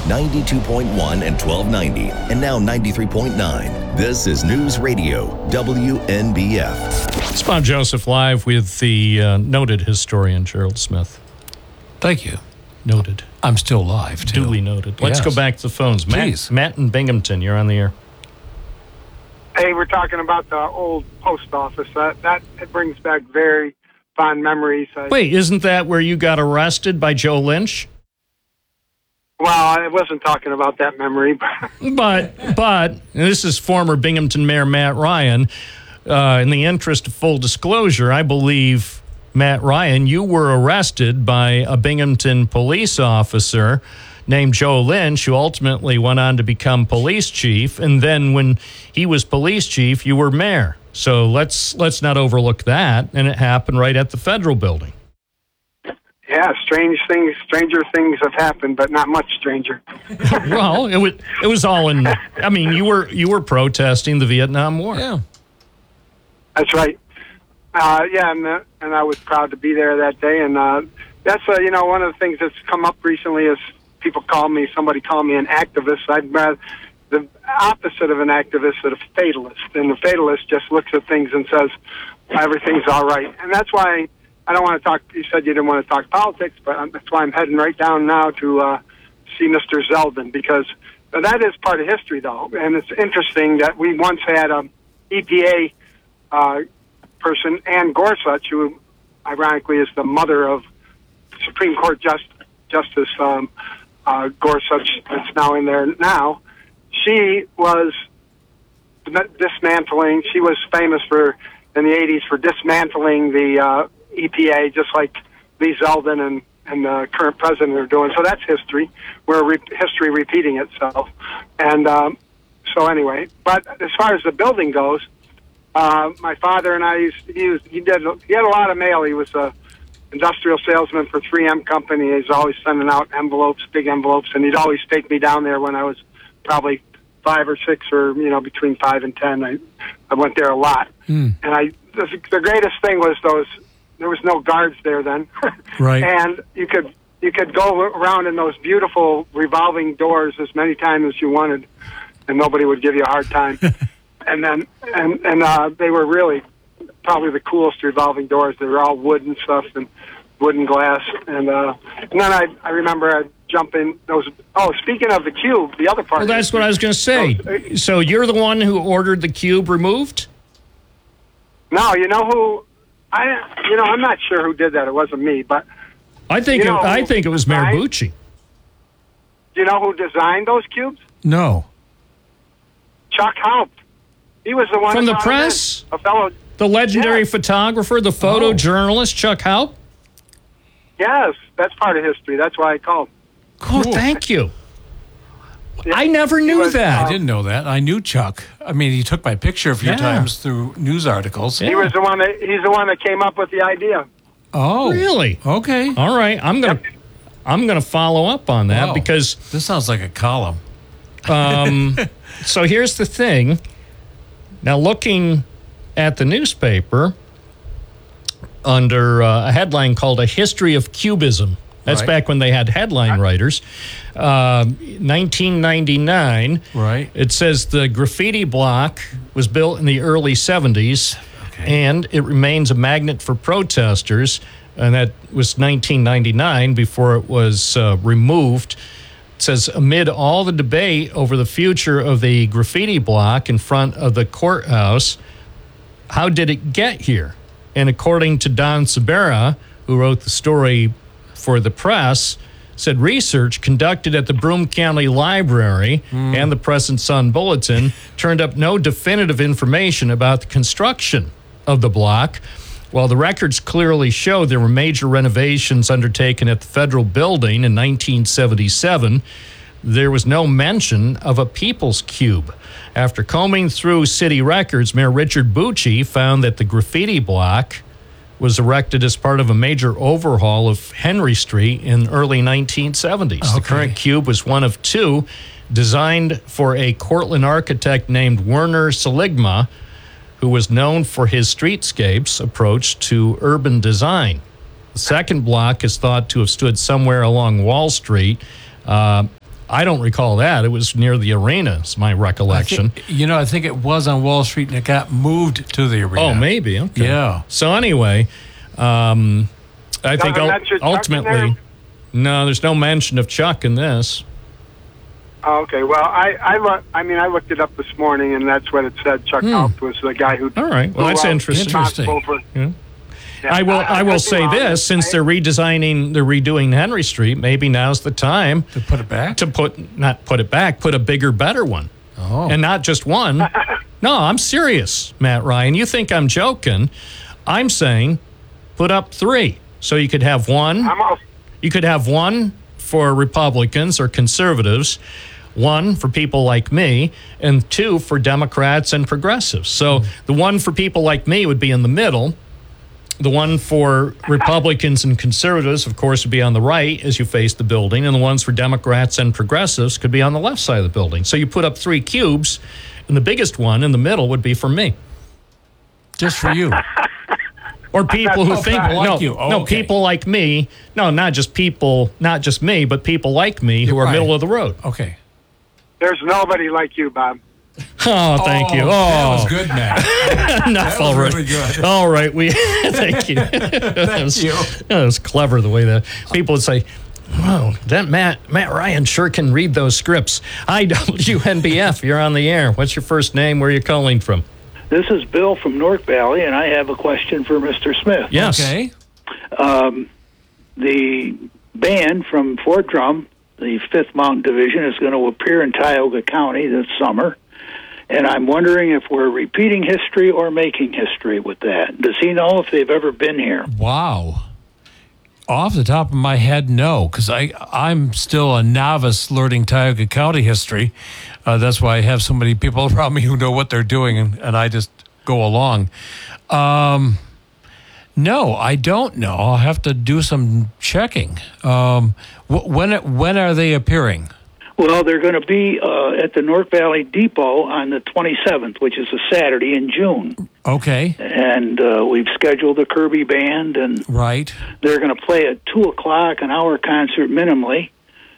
92.1 and 1290, and now 93.9. This is News Radio, WNBF. It's Bob Joseph live with the noted historian Gerald Smith. Thank you. Noted. I'm still live, too. Duly noted. Let's go back to the phones. Matt in Binghamton, you're on the air. Hey, we're talking about the old post office. That it brings back very fond memories. Wait, isn't that where you got arrested by Joe Lynch? Well, I wasn't talking about that memory. But and this is former Binghamton Mayor Matt Ryan. In the interest of full disclosure, I believe, Matt Ryan, you were arrested by a Binghamton police officer named Joe Lynch, who ultimately went on to become police chief. And then when he was police chief, you were mayor. So let's not overlook that. And it happened right at the federal building. Yeah, stranger things have happened, but not much stranger. Well, it was all in. I mean, you were protesting the Vietnam War. Yeah, that's right. And I was proud to be there that day. And that's one of the things that's come up recently is somebody called me an activist. I'd rather the opposite of an activist is a fatalist, and the fatalist just looks at things and says everything's all right, and that's why. I don't want to talk. You said you didn't want to talk politics, but that's why I'm heading right down now to see Mr. Zeldin, because that is part of history, though. And it's interesting that we once had an EPA person, Ann Gorsuch, who ironically is the mother of Supreme Court Justice Gorsuch, that's now in there now. She was dismantling. She was famous in the 80s for dismantling the EPA, just like Lee Zeldin and the current president are doing. So that's history. History repeating itself. And so anyway, but as far as the building goes, my father and I he had a lot of mail. He was a industrial salesman for 3M company. He's always sending out envelopes, big envelopes, and he'd always take me down there when I was probably 5 or 6 or between 5 and 10. I went there a lot. And the greatest thing was there was no guards there then. Right. And you could go around in those beautiful revolving doors as many times as you wanted, and nobody would give you a hard time. And then they were really probably the coolest revolving doors. They were all wood and stuff and wooden glass. And then I remember I'd jump in those. Oh, speaking of the cube, the other part. Well, that's what I was going to say. So you're the one who ordered the cube removed? No, you know who? I'm not sure who did that. It wasn't me, but I think it was Mayor Bucci. Do you know who designed those cubes? No. Chuck Haupt. He was the one from the press. A fellow, the legendary photographer, the photojournalist Chuck Haupt. Yes, that's part of history. That's why I called. Cool. Oh, thank you. Yeah, I never knew that. I didn't know that. I knew Chuck. I mean, he took my picture a few times through news articles. Yeah. He's the one that came up with the idea. Oh, really? Okay. All right. I'm gonna follow up on that because this sounds like a column. So here's the thing. Now, looking at the newspaper under a headline called "A History of Cubism." That's back when they had headline writers. 1999. Right. It says the graffiti block was built in the early 70s, and it remains a magnet for protesters. And that was 1999 before it was removed. It says, amid all the debate over the future of the graffiti block in front of the courthouse, how did it get here? And according to Don Sabera, who wrote the story for the press, said research conducted at the Broome County Library and the Press and Sun Bulletin turned up no definitive information about the construction of the block. While the records clearly show there were major renovations undertaken at the federal building in 1977, there was no mention of a People's Cube. After combing through city records, Mayor Richard Bucci found that the graffiti block was erected as part of a major overhaul of Henry Street in early 1970s. Okay. The current cube was one of two designed for a Cortland architect named Werner Seligma, who was known for his streetscapes approach to urban design. The second block is thought to have stood somewhere along Wall Street, I don't recall that. It was near the arena, is my recollection. I think it was on Wall Street and it got moved to the arena. Oh, maybe. Okay. Yeah. So anyway, I think mention Chuck in ultimately, no, there's no mention of Chuck in this. Oh, okay. Well, I looked it up this morning, and that's what it said. Chuck Haupt was the guy who. All right. Well, that's interesting. Interesting. Yeah. I will say this: since they're redoing Henry Street, maybe now's the time To put it back? put a bigger, better one, and not just one. No, I'm serious, Matt Ryan. You think I'm joking? I'm saying, put up 3, so you could have one. You could have one for Republicans or conservatives, 1 for people like me, and 2 for Democrats and progressives. So the one for people like me would be in the middle. The one for Republicans and conservatives, of course, would be on the right as you face the building, and the ones for Democrats and progressives could be on the left side of the building. So you put up 3 cubes, and the biggest one in the middle would be for me. Just for you. Or people who think like you. Oh, no, okay. people like me. No, not just me, but people like me who are Right. middle of the road. Okay. There's nobody like you, Bob. Oh, thank you. That Oh, was good, Matt. enough was already. really good. All right, thank you. Thank you. That was clever the way that people would say, "Wow, that Matt Ryan sure can read those scripts." Hi, WNBF, you're on the air. What's your first name? Where are you calling from? This is Bill from North Valley, and I have a question for Mr. Smith. Yes. Okay. The band from Fort Drum, the 5th Mountain Division, is going to appear in Tioga County this summer, and I'm wondering if we're repeating history or making history with that. Does he know if they've ever been here? Wow. Off the top of my head, no, because I'm still a novice learning Tioga County history. That's why I have so many people around me who know what they're doing, and I just go along. No, I don't know. I'll have to do some checking. When are they appearing? Well, they're going to be at the North Valley Depot on the 27th, which is a Saturday in June. Okay. And we've scheduled a Kirby band, and Right. they're going to play at 2 o'clock, an hour concert minimally.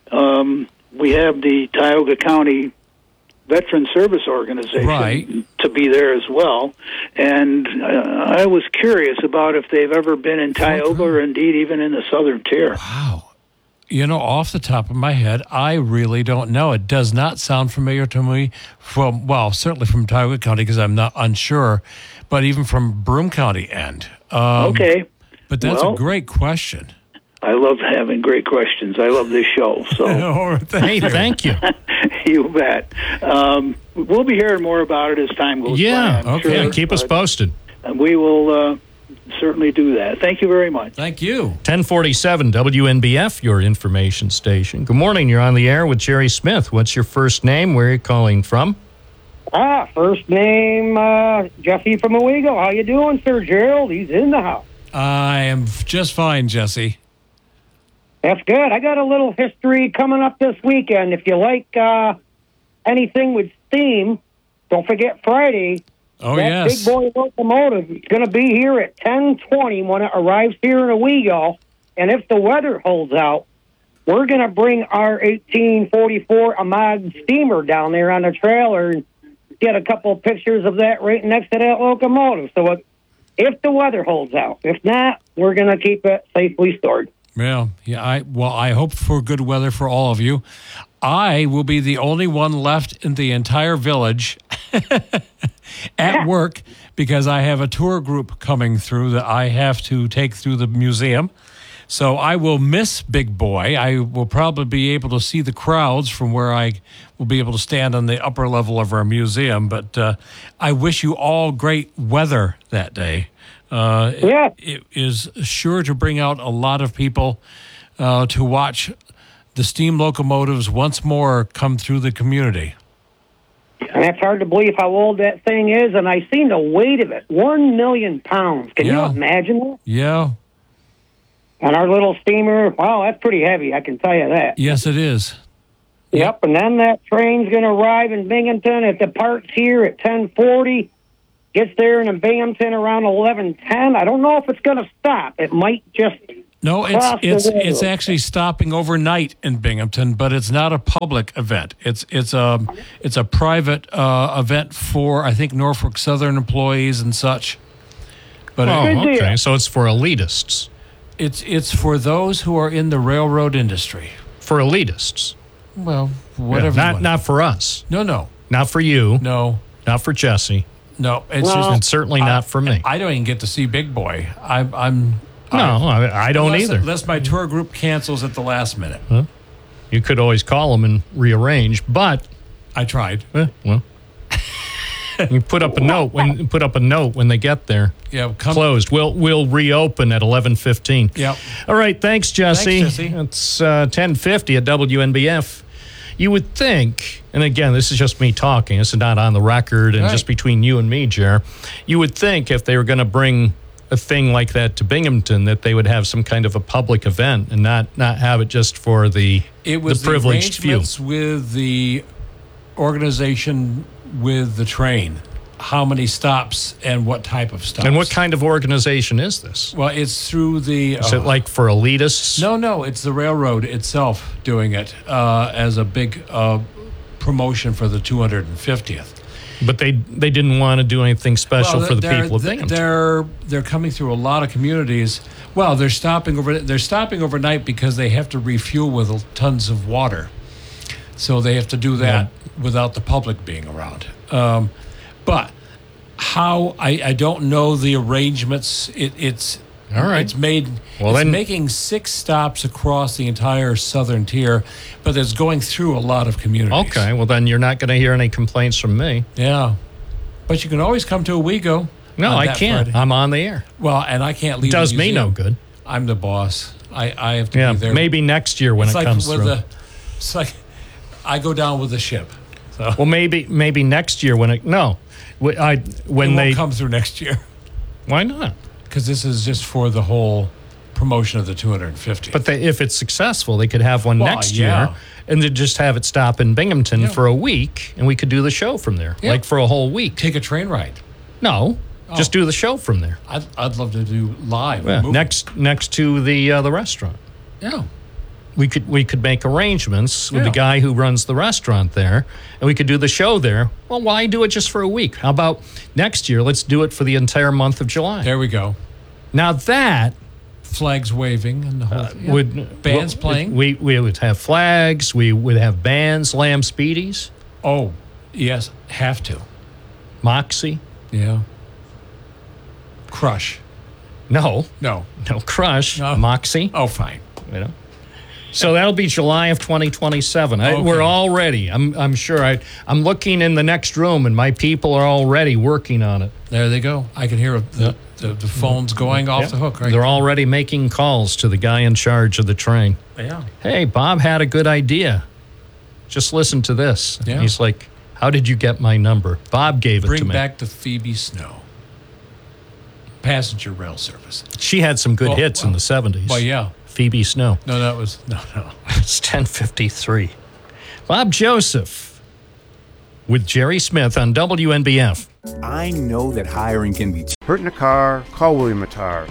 We have the Tioga County Veteran Service Organization Right. to be there as well. And I was curious about if they've ever been in Tioga or indeed even in the Southern Tier. Wow. Off the top of my head, I really don't know. It does not sound familiar to me certainly from Tioga County because I'm not unsure, but even from Broome County end. Okay. But that's Well, a great question. I love having great questions. I love this show. So Hey, thank you. you bet. We'll be hearing more about it as time goes Yeah. by. I'm Okay. sure, Keep us but posted. We will certainly do that. Thank you very much. Thank you. 1047 WNBF, your information station. Good morning. You're on the air with Jerry Smith. What's your first name? Where are you calling from? First name, Jesse from Owego. How you doing, Sir Gerald? He's in the house. I am just fine, Jesse. That's good. I got a little history coming up this weekend. If you like anything with steam, don't forget Friday. Oh, that yes. big boy locomotive is going to be here at 10:20 when it arrives here in Owego. And if the weather holds out, we're going to bring our 1844 Ahmad steamer down there on the trailer and get a couple of pictures of that right next to that locomotive. So if the weather holds out, if not, we're going to keep it safely stored. Yeah. I hope for good weather for all of you. I will be the only one left in the entire village at work because I have a tour group coming through that I have to take through the museum. So I will miss Big Boy. I will probably be able to see the crowds from where I will be able to stand on the upper level of our museum. But I wish you all great weather that day. It is sure to bring out a lot of people to watch the steam locomotives once more come through the community. And that's hard to believe how old that thing is. And I seen the weight of it, 1 million pounds. Can you imagine that? Yeah. And our little steamer, wow, that's pretty heavy, I can tell you that. Yes, it is. Yep, and then that train's going to arrive in Binghamton. It departs here at 10:40, gets there in Binghamton around 11:10. I don't know if it's going to stop. It might just No, Across the it's world. actually stopping overnight in Binghamton, but it's not a public event. It's a private event for, I think, Norfolk Southern employees and such. But Oh, Good deal. okay. So it's for elitists. it's for those who are in the railroad industry. For elitists. Well, Yeah, whatever. you want. not for us. No. Not for you. No. Not for Jesse. No. It's Well, just And certainly not for me. I don't even get to see Big Boy. I'm No, I don't either. Unless my tour group cancels at the last minute. You could always call them and rearrange, but I tried. well, you put up a note when they get there. Yeah, come. Closed. We'll reopen at 11:15. Yep. All right. Thanks, Jesse. Thanks, Jesse. It's 10:50 at WNBF. You would think, and again, this is just me talking. This is not on the record, and Right. just between you and me, Jer. You would think if they were going to bring a thing like that to Binghamton, that they would have some kind of a public event and not have it just for the It was the privileged few. arrangements with the organization with the train, how many stops and what type of stops. And what kind of organization is this? Well, it's through the. Is it like for elitists? No, it's the railroad itself doing it as a big promotion for the 250th. But they didn't want to do anything special for the people of Binghamton. They're coming through a lot of communities. Well, they're stopping overnight because they have to refuel with tons of water. So they have to do that without the public being around. But how I don't know the arrangements. It's All right. It's made. Well, it's then- making 6 stops across the entire southern tier, but it's going through a lot of communities. Okay, well then you're not going to hear any complaints from me. Yeah, but you can always come to Owego. No, on I that can't. Friday. I'm on the air. Well, and I can't leave. Does the me no museum. good. I'm the boss. I have to Yeah, be there. maybe next year when it's it like comes with through. it's like I go down with the ship. So Well, maybe next year when it when it they won't come through next year why not? because this is just for the whole promotion of the 250. But if it's successful, they could have one Well, next yeah. year, and then just have it stop in Binghamton for a week, and we could do the show from there, Yeah. like for a whole week. take a train ride. No, just do the show from there. I'd love to do live. Yeah, movie. next to the restaurant. Yeah. We could make arrangements with the Yeah. guy who runs the restaurant there, and we could do the show there. Well, why do it just for a week? How about next year? Let's do it for the entire month of July. There we go. Now that Flags waving and the whole thing. Yeah. would Bands playing? We would have flags. We would have bands, Lamb Speedies, Oh, yes, have to. Moxie. Yeah. Crush. No No. Crush, No. Moxie. Oh, fine. You know. So that'll be July of 2027. Okay. We're all ready. I'm sure. I'm looking in the next room, and my people are already working on it. There they go. I can hear the phones going off Yeah. the hook, right? They're already making calls to the guy in charge of the train. Yeah. Hey, Bob had a good idea. Just listen to this. Yeah. He's like, how did you get my number? Bob gave it to Bring me. back the Phoebe Snow. Passenger rail service. She had some good Well, hits in the 70s. Well, yeah. Phoebe Snow. No, that was no. It's 10:53. Bob Joseph with Jerry Smith on WNBF. I know that hiring can be Hurt in a car? Call William Mattar.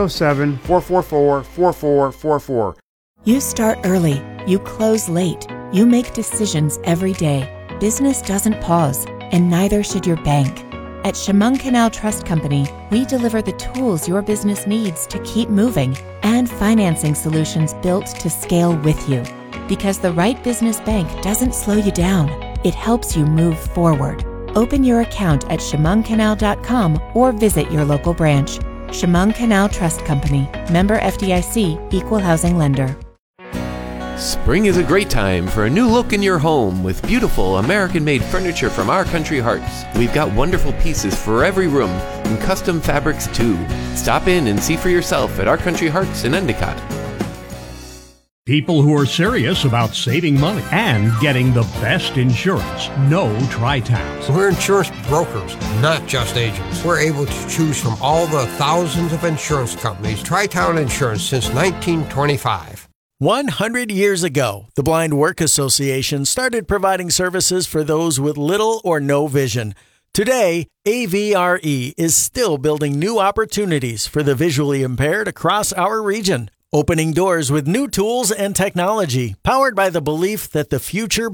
607-444-4444. You start early, you close late, you make decisions every day. Business doesn't pause, and neither should your bank. At Chemung Canal Trust Company, we deliver the tools your business needs to keep moving and financing solutions built to scale with you. Because the right business bank doesn't slow you down, it helps you move forward. Open your account at chemungcanal.com or visit your local branch. Chemung Canal Trust Company, member FDIC, equal housing lender. Spring is a great time for a new look in your home with beautiful American-made furniture from Our Country Hearts. We've got wonderful pieces for every room and custom fabrics too. Stop in and see for yourself at Our Country Hearts in Endicott. People who are serious about saving money and getting the best insurance know Tri-Towns. We're insurance brokers, not just agents. We're able to choose from all the thousands of insurance companies. Tri-Town Insurance since 1925. 100 years ago, the Blind Work Association started providing services for those with little or no vision. Today, AVRE is still building new opportunities for the visually impaired across our region. Opening doors with new tools and technology, powered by the belief that the future